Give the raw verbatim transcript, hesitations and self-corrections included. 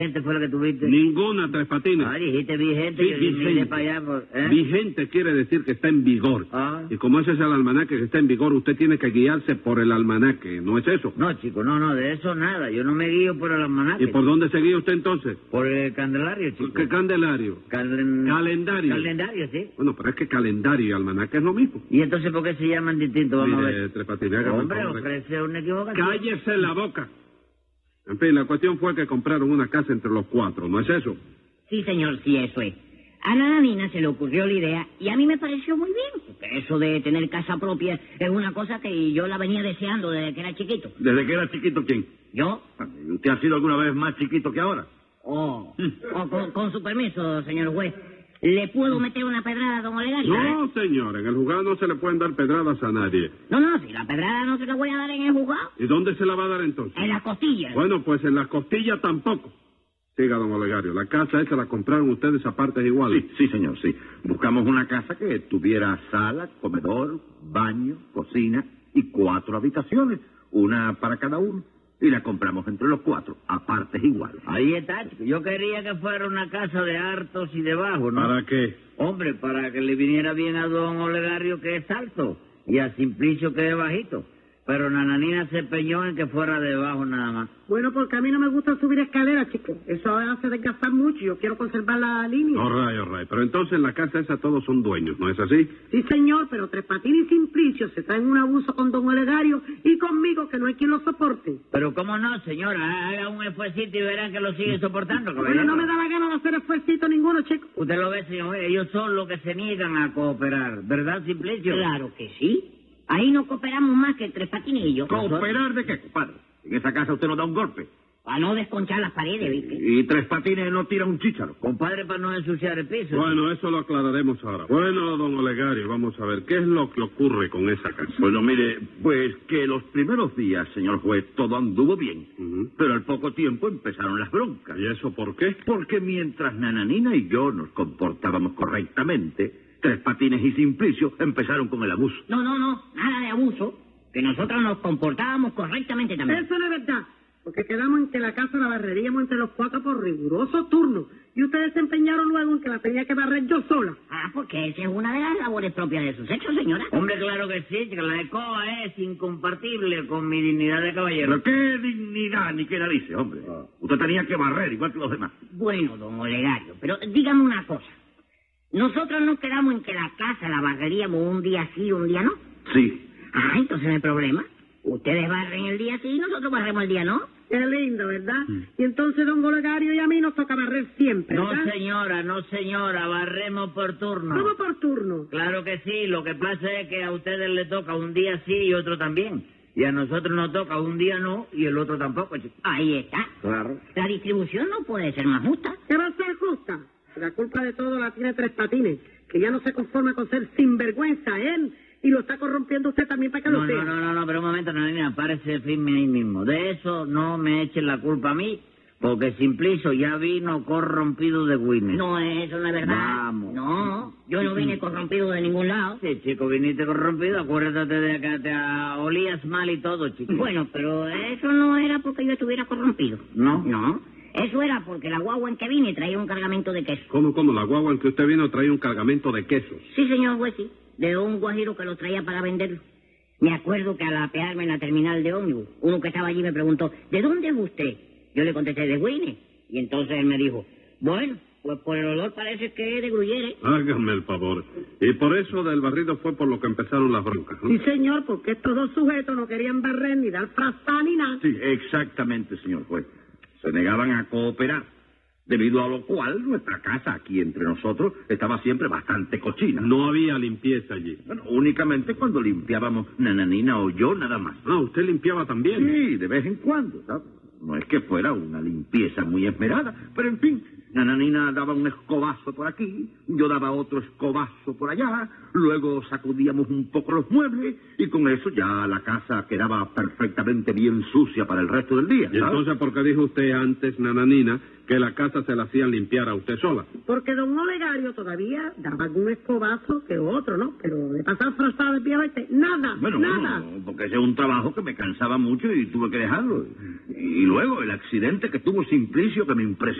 gente fue la que tuviste? Ninguna, Tres Patines. Ah, dijiste vigente, Sí, que vigente. vine para allá. Por, ¿eh? Vigente quiere decir que está en vigor. Ah. Y como ese es el almanaque que está en vigor, usted tiene que guiarse por el almanaque, ¿no es eso? No, chico, no, no, de eso nada. Yo no me guío por el almanaque. ¿Y por dónde se guía usted entonces? Por el candelario, chico. ¿Qué candelario? Calen- Calendario. Calendario, sí. Bueno, pero es que calendario y almanaque es lo mismo. ¿Y entonces por qué se llaman distintos? Vamos a Mire, ver. Tres Patines, hágame el Hombre, favor de- ofrece una equivocación. ¡Cállese la boca! En fin, la cuestión fue que compraron una casa entre los cuatro, ¿no es eso? Sí, señor, sí, eso es. A Nananina se le ocurrió la idea y a mí me pareció muy bien. Porque eso de tener casa propia es una cosa que yo la venía deseando desde que era chiquito. ¿Desde que era chiquito quién? ¿Yo? ¿Usted ha sido alguna vez más chiquito que ahora? Oh, oh, con, con su permiso, señor juez. ¿Le puedo meter una pedrada a don Olegario? No, señor, en el juzgado no se le pueden dar pedradas a nadie. No, no, si la pedrada no se la voy a dar en el juzgado. ¿Y dónde se la va a dar entonces? En las costillas. Bueno, pues en las costillas tampoco. Siga, don Olegario, la casa esa la compraron ustedes a partes iguales. Sí, sí, señor, sí. Buscamos una casa que tuviera sala, comedor, baño, cocina y cuatro habitaciones, una para cada uno. Y la compramos entre los cuatro, a partes iguales. Ahí está, chico. Yo quería que fuera una casa de hartos y de bajos, ¿no? ¿Para qué? Hombre, para que le viniera bien a don Olegario, que es alto, y a Simplicio, que es bajito. Pero Nananina se empeñó en que fuera de bajo nada más. Bueno, porque a mí no me gusta subir escaleras, chicos. Eso hace desgastar mucho y yo quiero conservar la línea. All right, all right. Pero entonces en la casa esa todos son dueños, ¿no es así? Sí, señor, pero Tres Patines y Simplicio se traen un abuso con don Olegario y conmigo, que no hay quien lo soporte. Pero cómo no, señora, haga un esfuercito y verán que lo sigue soportando, Bueno, caballero. no me da la gana de hacer esfuercito ninguno, chicos. Usted lo ve, señor, ellos son los que se niegan a cooperar, ¿verdad, Simplicio? Claro que sí. Ahí no cooperamos más que Tres Patines y yo. ¿Cooperar de qué, compadre? En esa casa usted no da un golpe. Para no desconchar las paredes, ¿viste? Y Tres Patines no tira un chícharo. Compadre, para no ensuciar el piso. Bueno, eso lo aclararemos ahora. Bueno, don Olegario, vamos a ver, ¿qué es lo que ocurre con esa casa? Bueno, mire, pues que los primeros días, señor juez, todo anduvo bien. Ujú. Pero al poco tiempo empezaron las broncas. ¿Y eso por qué? Porque mientras Nananina y yo nos comportábamos correctamente, Tres Patines y Simplicio empezaron con el abuso. No, no, no, nada de abuso. Que nosotros nos comportábamos correctamente también. Eso no es verdad, porque quedamos en que la casa la barreríamos entre los cuatro por riguroso turno. Y ustedes se empeñaron luego en que la tenía que barrer yo sola. Ah, porque esa es una de las labores propias de su sexo, señora. Hombre, claro que sí, que la escoba es incompatible con mi dignidad de caballero. Pero qué dignidad ni qué narices, hombre. Usted tenía que barrer igual que los demás. Bueno, don Olegario, pero dígame una cosa. Nosotros nos quedamos en que la casa la barreríamos un día sí, un día no. Sí. Ah, entonces no hay problema. Ustedes barren el día sí y nosotros barremos el día no. Qué lindo, ¿verdad? Y entonces don Olegario y a mí nos toca barrer siempre, No, ¿verdad? señora, no, señora, barremos por turno. ¿Cómo por turno? Claro que sí, lo que pasa es que a ustedes les toca un día sí y otro también. Y a nosotros nos toca un día no y el otro tampoco, chico. Ahí está. Claro. La distribución no puede ser más justa. ¿Qué va a ser justa? La culpa de todo la tiene Tres Patines, que ya no se conforma con ser sinvergüenza él, y lo está corrompiendo usted también para que No, lo sea. no, no, no, no, pero un momento, Nananina, párese firme ahí mismo. De eso no me echen la culpa a mí, porque Simplicio ya vino corrompido de Winner. No, eso no es verdad. Vamos. No, yo no vine corrompido de ningún lado. Sí, chico, viniste corrompido, acuérdate de que te ah, olías mal y todo, chico. Bueno, pero eso no era porque yo estuviera corrompido. ¿No? No, eso era porque la guagua en que vine traía un cargamento de queso. ¿Cómo, cómo? La guagua en que usted vino trae un cargamento de quesos. Sí, señor juez, sí, de un guajiro que lo traía para venderlo. Me acuerdo que al apearme en la terminal de ómnibus, uno que estaba allí me preguntó, ¿de dónde es usted? Yo le contesté, de Guine. Y entonces él me dijo, bueno, pues por el olor parece que es de Gruyere. Hágame el favor. Y por eso del barrido fue por lo que empezaron las broncas, ¿no? Sí, señor, porque estos dos sujetos no querían barrer ni dar frasal ni nada. Sí, exactamente, señor juez. Se negaban a cooperar, debido a lo cual nuestra casa aquí entre nosotros estaba siempre bastante cochina. No había limpieza allí. Bueno, únicamente cuando limpiábamos Nananina o yo nada más. Ah, ¿usted limpiaba también? Sí, de vez en cuando, ¿sabes? No es que fuera una limpieza muy esmerada, pero en fin, Nananina daba un escobazo por aquí, yo daba otro escobazo por allá, luego sacudíamos un poco los muebles y con eso ya la casa quedaba perfectamente bien sucia para el resto del día. ¿Y ¿sabes? entonces por qué dijo usted antes, Nananina, que la casa se la hacían limpiar a usted sola? Porque don Olegario todavía daba algún escobazo que otro, ¿no? Pero de pasar frazada de pie a verte, nada, Bueno, nada. bueno, porque ese es un trabajo que me cansaba mucho y tuve que dejarlo. Y luego el accidente que tuvo Simplicio que me impresionó.